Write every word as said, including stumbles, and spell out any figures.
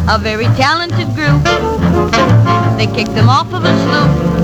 a very talented group. They kicked them off of a sloop